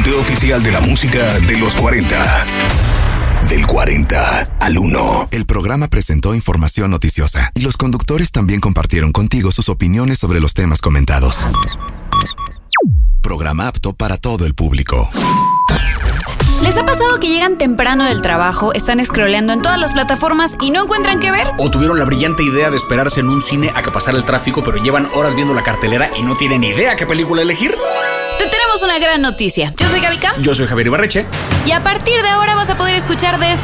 conteo oficial de la música de los 40. Del 40 al 1. El programa presentó información noticiosa y los conductores también compartieron contigo sus opiniones sobre los temas comentados. Programa apto para todo el público. ¿Les ha pasado que llegan temprano del trabajo, están scrolleando en todas las plataformas y no encuentran qué ver? ¿O tuvieron la brillante idea de esperarse en un cine a que pasara el tráfico, pero llevan horas viendo la cartelera y no tienen idea qué película elegir? Te tenemos una gran noticia. Yo soy Gaby Cam. Yo soy Javier Ibarreche. Y a partir de ahora vas a poder escuchar de